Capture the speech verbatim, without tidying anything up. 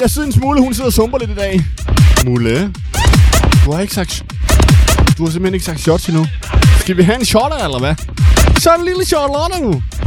Jeg synes, Mulle, hun sidder og sumper lidt i dag. Mulle, du har ikke sagt... Du har simpelthen ikke sagt shots endnu. Skal vi have en shot, eller hvad? Så er en lille Charlotte nu.